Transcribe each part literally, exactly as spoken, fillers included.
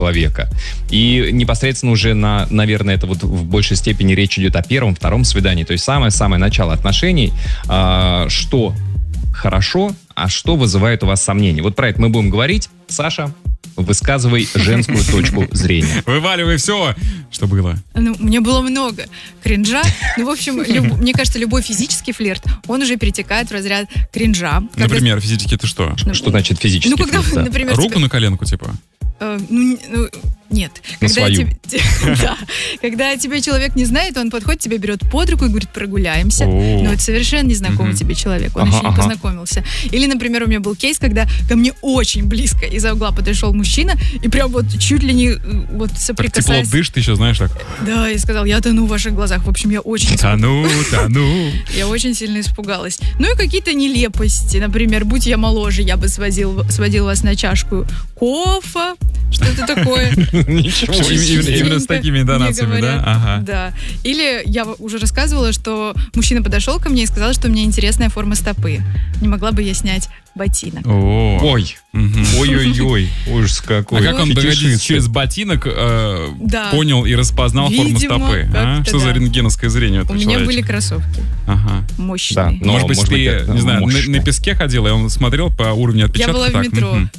человека. И непосредственно уже, на, наверное, это вот в большей степени речь идет о первом, втором свидании. То есть самое-самое начало отношений, э, что хорошо, а что вызывает у вас сомнения. Вот про это мы будем говорить. Саша, высказывай женскую точку зрения. Вываливай все, что было. Ну, мне было много кринжа. Ну, в общем, люб, мне кажется, любой физический флирт, он уже перетекает в разряд кринжа. Когда... Например, физически это что? Ну, что значит физический ну, когда, флирт? Да. Например, руку тебя... на коленку, типа? Uh, ну, ну, нет. На когда, свою. Тебе, да. Когда тебя человек не знает, он подходит, тебя берет под руку и говорит, прогуляемся. О. Но это совершенно незнакомый тебе человек. Он Ага, еще не ага. познакомился. Или, например, у меня был кейс, когда ко мне очень близко из-за угла подошел мужчина и прям вот чуть ли не вот соприкасаясь. Так тепло дышит еще, знаешь, так. Да, и сказал, я тону в ваших глазах. В общем, я очень... Тону, тону. Я очень сильно испугалась. Ну и какие-то нелепости. Например, будь я моложе, я бы сводил, сводил вас на чашку кофе. Что-то такое. Ничего себе. Именно с такими интонациями, да? Ага. Да. Или я уже рассказывала, что мужчина подошел ко мне и сказал, что у меня интересная форма стопы. Не могла бы я снять ботинок. О. Ой. Ой-ой-ой. Ужас какой. А как он, Фетишист. догодить, через ботинок э, Да. понял и распознал форму Видимо, стопы? А? как-то Что за да. рентгеновское зрение у У этого меня человечка? были кроссовки. Ага. Мощные. Да, но- Может быть, может ты, быть, это не знаю, на, мощно. на песке ходил, и он смотрел по уровню Я отпечатка. была в так, метро. мгм.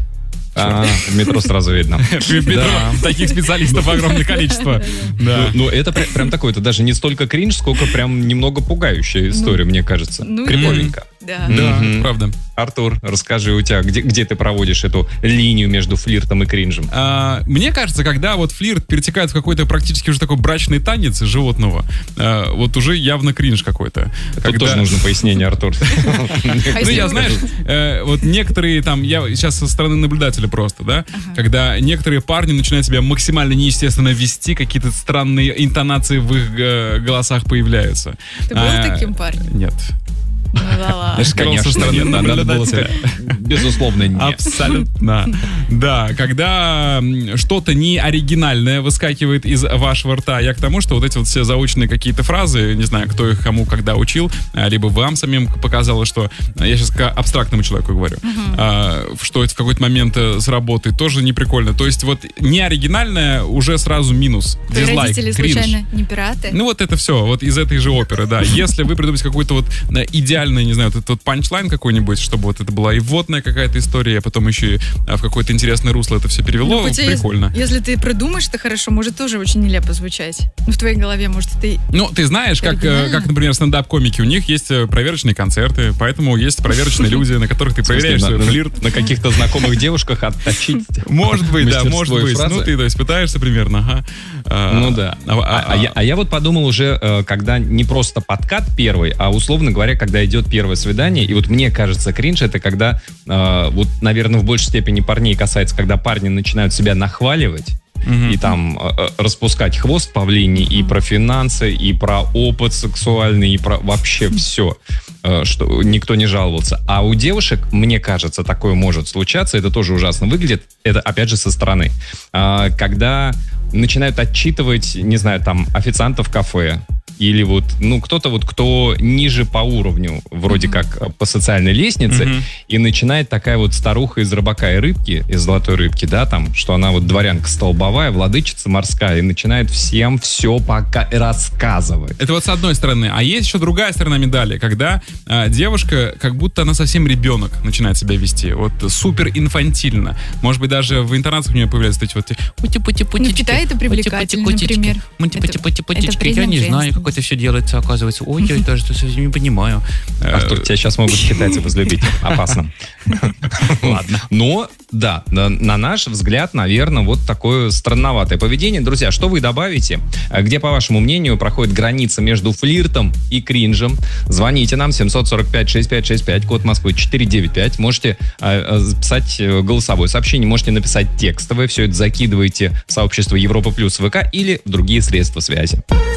А, в метро сразу видно. В метро Да. таких специалистов огромное количество. Да. Ну, ну, это пря- прям такое, это даже не столько кринж, сколько прям немного пугающая история, мне кажется. ну, Криповенько. Да. Да, Мгм. правда. Артур, расскажи, у тебя, где, где ты проводишь эту линию между флиртом и кринжем? А, мне кажется, когда вот флирт перетекает в какой-то практически уже такой брачный танец животного, а, вот уже явно кринж какой-то. Тут Когда- тоже нужно пояснение, Артур. А Ну, если я, вы- знаешь, э, вот некоторые там, я сейчас со стороны наблюдателя просто, да, когда некоторые парни начинают себя максимально неестественно вести, какие-то странные интонации в их э, голосах появляются. Ты был А, таким парнем? Нет. Ну да ладно. Я же сказал, со Конечно, стороны нет, надо было наблюдателя. сказать, безусловно, нет. Абсолютно. Да, когда м, что-то не оригинальное выскакивает из вашего рта, я к тому, что вот эти вот все заученные какие-то фразы, не знаю, кто их кому когда учил, а, либо вам самим показалось, что а, я сейчас к абстрактному человеку говорю, а, что это в какой-то момент э, сработает, тоже не прикольно. То есть вот не оригинальное уже сразу минус, Твои дизлайк, родители кринж. случайно не пираты? Ну вот это все, вот из этой же оперы, да. Если вы придумаете какой-то вот э, идеальный, не знаю, вот этот вот панчлайн какой-нибудь, чтобы вот это была и вводная какая-то история, а потом еще и а, в какое-то интересное русло это все перевело, Ну, хотя прикольно. Если, если ты придумаешь это хорошо, может тоже очень нелепо звучать. Ну, в твоей голове, может, ты... Ну, ты знаешь, как, э, Оригинально. как, например, стендап-комики, у них есть э, проверочные концерты, поэтому есть проверочные люди, на которых ты В смысле, проверяешь на- свой на- флирт. На каких-то знакомых девушках отточить. Может быть, да, мастерство может и быть. фразы. Ну, ты, то есть, пытаешься примерно, ага. А, Ну да. а- А, а- а я, а я вот подумал уже, э, когда не просто подкат первый, а условно говоря, когда идет первое свидание, и вот мне кажется, кринж это когда, э, вот, наверное, в большей степени парней касается, когда парни начинают себя нахваливать, Мгм. и там э, э, распускать хвост павлиний и про финансы, и про опыт сексуальный, и про вообще все, э, что никто не жаловался. А у девушек, мне кажется, такое может случаться, это тоже ужасно выглядит, это опять же со стороны. А, когда начинают отчитывать, не знаю, там, официантов в кафе, или вот, ну, кто-то вот, кто ниже по уровню, вроде как э, по социальной лестнице, Мгм. и начинает такая вот старуха из «Рыбака и рыбки», из «Золотой рыбки», да, там, что она вот дворянка столбовая, владычица морская, и начинает всем все пока рассказывать. Это вот с одной стороны. А есть еще другая сторона медали, когда а, девушка, как будто она совсем ребенок, начинает себя вести. Вот супер инфантильно. Может быть, даже в интонациях у нее появляются эти вот... Ну, в Китае это привлекательно, например. Это- это Я признак не знаю, женственности. как это все делается, оказывается. Ой, я даже совсем не понимаю. Артур, тебя сейчас могут китайцы возлюбить. Опасно. Ладно. Но, да, на, на наш взгляд, наверное, вот такое странноватое поведение. Друзья, что вы добавите? А Где, по вашему мнению, проходит граница между флиртом и кринжем? Звоните нам семь сорок пять шестьдесят пять шестьдесят пять, код Москвы четыреста девяносто пять. Можете э, записать э, голосовое сообщение, можете написать текстовое. Все это закидывайте в сообщество Европа Плюс ВК или в другие средства связи.